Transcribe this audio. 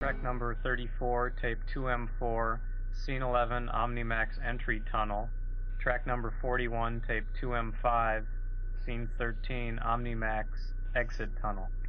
Track number 34, tape 2M4, scene 11, OmniMax entry tunnel. Track number 41, tape 2M5, scene 13, OmniMax exit tunnel.